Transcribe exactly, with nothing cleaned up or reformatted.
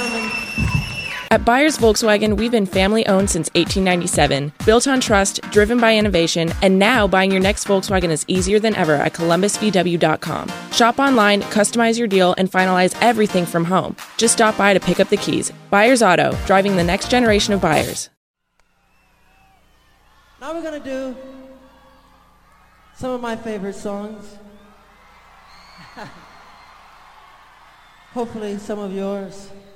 gentlemen. At Byers Volkswagen, we've been family-owned since eighteen ninety-seven, built on trust, driven by innovation, and now buying your next Volkswagen is easier than ever at columbus v w dot com. Shop online, customize your deal, and finalize everything from home. Just stop by to pick up the keys. Byers Auto, driving the next generation of buyers. Now we're going to do some of my favorite songs. Hopefully some of yours.